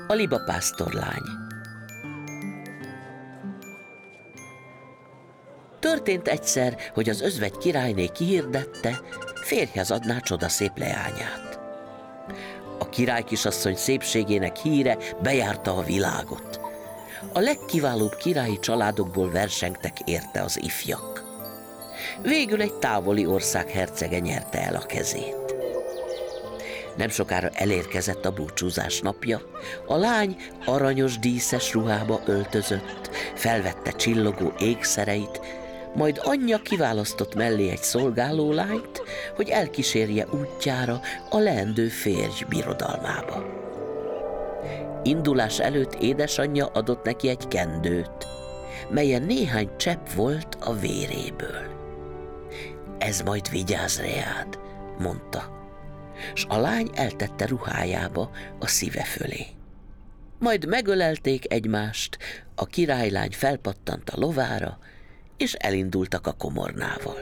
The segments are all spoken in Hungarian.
A libapásztorlány. Történt egyszer, hogy az özvegy királyné kihirdette, férjhez adná csodaszép leányát. A király kisasszony szépségének híre bejárta a világot. A legkiválóbb királyi családokból versengtek érte az ifjak. Végül egy távoli ország hercege nyerte el a kezét. Nem sokára elérkezett a búcsúzás napja, a lány aranyos díszes ruhába öltözött, felvette csillogó ékszereit, majd anyja kiválasztott mellé egy szolgáló lányt, hogy elkísérje útjára a leendő férj birodalmába. Indulás előtt édesanyja adott neki egy kendőt, melyen néhány csepp volt a véréből. Ez majd vigyázz reád, mondta, s a lány eltette ruhájába a szíve fölé. Majd megölelték egymást, a királylány felpattant a lovára, és elindultak a komornával.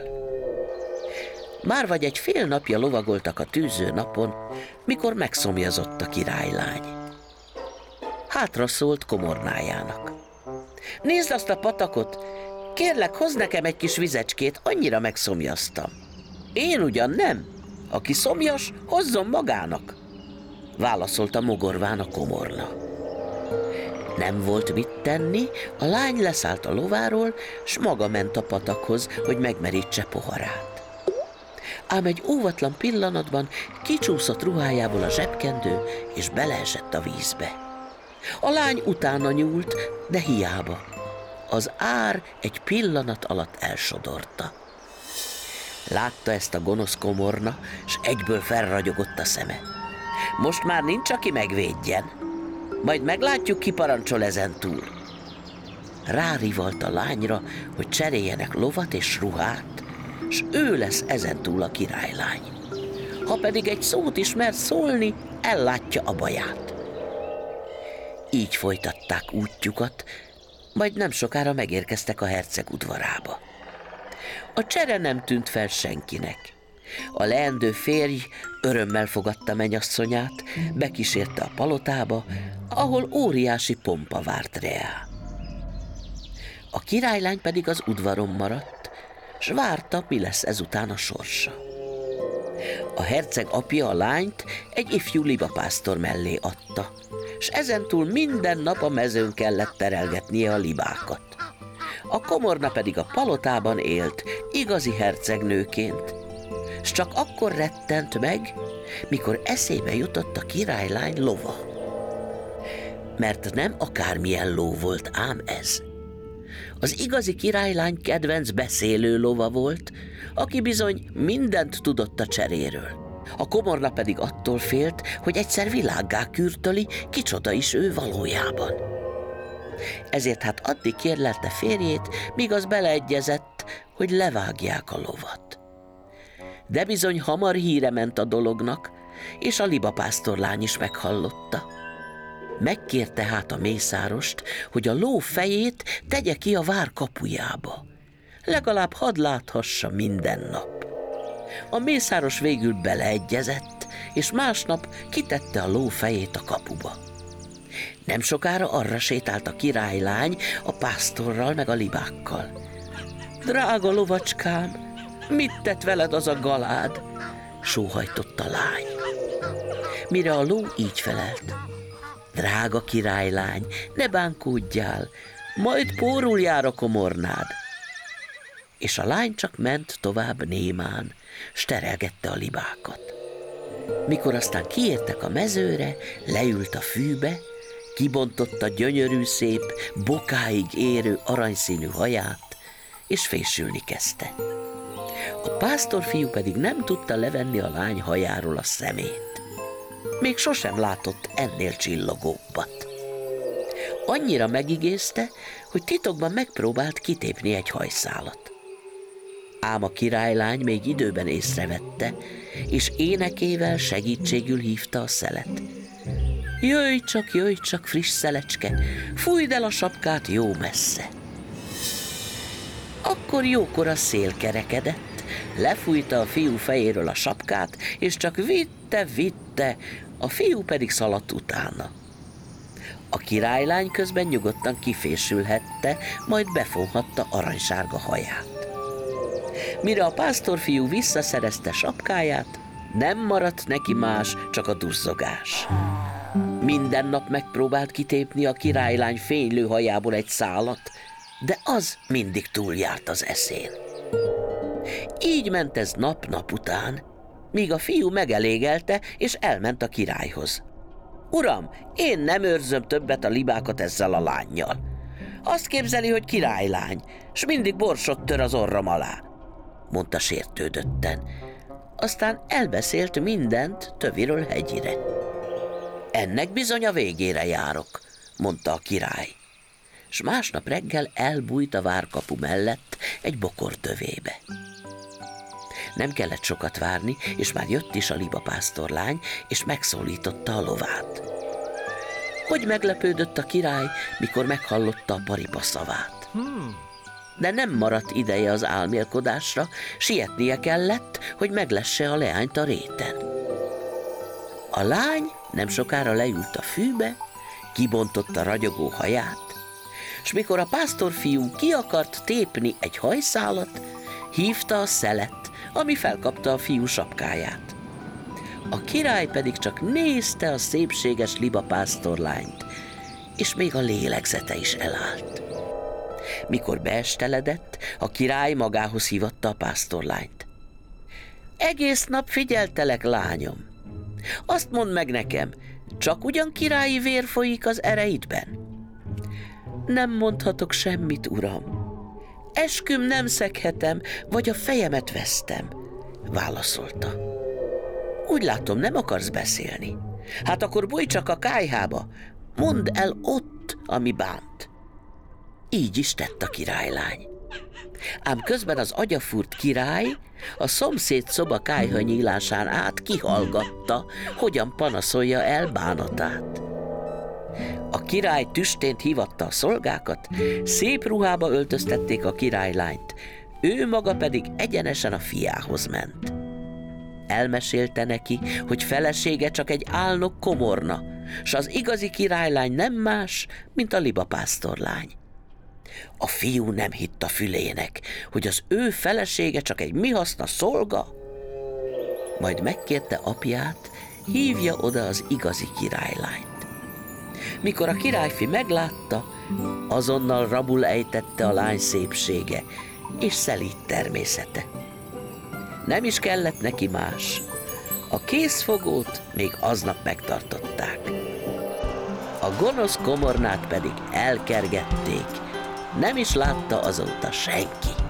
Már vagy egy fél napja lovagoltak a tűző napon, mikor megszomjazott a királylány. Hátra szólt komornájának. Nézd azt a patakot, kérlek, hozz nekem egy kis vizecskét, annyira megszomjaztam. Én ugyan nem, aki szomjas, hozzon magának, válaszolta mogorván a komorna. Nem volt mit tenni, a lány leszállt a lováról, s maga ment a patakhoz, hogy megmerítse poharát. Ám egy óvatlan pillanatban kicsúszott ruhájából a zsebkendő, és beleesett a vízbe. A lány utána nyúlt, de hiába. Az ár egy pillanat alatt elsodorta. Látta ezt a gonosz komorna, s egyből felragyogott a szeme. Most már nincs, aki megvédjen. Majd meglátjuk, ki parancsol ezentúl. Rárivalt a lányra, hogy cseréljenek lovat és ruhát, s ő lesz ezentúl a királylány. Ha pedig egy szót is mer szólni, ellátja a baját. Így folytatták útjukat, majd nem sokára megérkeztek a herceg udvarába. A csere nem tűnt fel senkinek. A leendő férj örömmel fogadta menyasszonyát, bekísérte a palotába, ahol óriási pompa várt reá. A királylány pedig az udvaron maradt, s várta, mi lesz ezután a sorsa. A herceg apja a lányt egy ifjú libapásztor mellé adta, s ezentúl minden nap a mezőn kellett terelgetnie a libákat. A komorna pedig a palotában élt, igazi hercegnőként, s csak akkor rettent meg, mikor eszébe jutott a királylány lova. Mert nem akármilyen ló volt ám ez. Az igazi királylány kedvenc beszélő lova volt, aki bizony mindent tudott a cseréről. A komorna pedig attól félt, hogy egyszer világgá kürtöli, kicsoda is ő valójában. Ezért hát addig kérlelte férjét, míg az beleegyezett, hogy levágják a lovat. De bizony hamar híre ment a dolognak, és a libapásztorlány is meghallotta. Megkérte hát a mészárost, hogy a ló fejét tegye ki a vár kapujába. Legalább hadd láthassa minden nap. A mészáros végül beleegyezett, és másnap kitette a ló fejét a kapuba. Nem sokára arra sétált a királylány a pásztorral meg a libákkal. Drága lovacskám, mit tett veled az a galád? Sóhajtott a lány. Mire a ló így felelt. Drága királylány, ne bánkódjál, majd pórul jár a komornád. És a lány csak ment tovább némán, s terelgette a libákat. Mikor aztán kiértek a mezőre, leült a fűbe, kibontotta gyönyörű szép, bokáig érő aranyszínű haját, és fésülni kezdte. A pásztorfiú pedig nem tudta levenni a lány hajáról a szemét. Még sosem látott ennél csillogóbbat. Annyira megigézte, hogy titokban megpróbált kitépni egy hajszálat. Ám a királylány még időben észrevette, és énekével segítségül hívta a szelet. Jöjj csak, friss szelecske, fújd el a sapkát jó messze. Akkor jókora szél kerekedett, lefújta a fiú fejéről a sapkát, és csak vitte, a fiú pedig szaladt utána. A királylány közben nyugodtan kifésülhette, majd befonhatta aranysárga haját. Mire a pásztorfiú visszaszerezte sapkáját, nem maradt neki más, csak a duzzogás. Minden nap megpróbált kitépni a királylány fénylő hajából egy szálat, de az mindig túljárt az eszén. Így ment ez nap-nap után, míg a fiú megelégelte, és elment a királyhoz. Uram, én nem őrzöm többet a libákat ezzel a lánnyal. Azt képzeli, hogy királylány, s mindig borsot tör az orrom alá, mondta sértődötten. Aztán elbeszélt mindent töviről hegyire. Ennek bizony a végére járok, mondta a király, s másnap reggel elbújt a várkapu mellett egy bokortövébe. Nem kellett sokat várni, és már jött is a libapásztorlány, és megszólította a lovát. Hogy meglepődött a király, mikor meghallotta a paripa szavát. De nem maradt ideje az álmélkodásra, sietnie kellett, hogy meglesse a leányt a réten. A lány nem sokára leült a fűbe, kibontotta ragyogó haját, s mikor a pásztorfiú ki akart tépni egy hajszálat, hívta a szelet, ami felkapta a fiú sapkáját. A király pedig csak nézte a szépséges libapásztorlányt, és még a lélegzete is elállt. Mikor beesteledett, a király magához hívatta a pásztorlányt. Egész nap figyeltelek, lányom. Azt mondd meg nekem, csak ugyan királyi vér folyik az ereidben? Nem mondhatok semmit, uram. Esküm nem szeghetem, vagy a fejemet vesztem, válaszolta. Úgy látom, nem akarsz beszélni. Hát akkor bújj csak a kályhába, mondd el ott, ami bánt. Így is tett a királylány. Ám közben az agyafúrt király a szomszéd szoba kályha nyílásán át kihallgatta, hogyan panaszolja el bánatát. A király tüstént hívatta a szolgákat, szép ruhába öltöztették a királylányt, ő maga pedig egyenesen a fiához ment. Elmesélte neki, hogy felesége csak egy álnok komorna, s az igazi királylány nem más, mint a libapásztorlány. A fiú nem hitt a fülének, hogy az ő felesége csak egy mihaszna szolga, majd megkérte apját, hívja oda az igazi királylányt. Mikor a királyfi meglátta, azonnal rabul ejtette a lány szépsége és szelíd természete. Nem is kellett neki más. A készfogót még aznap megtartották. A gonosz komornát pedig elkergették, nem is látta azóta senki.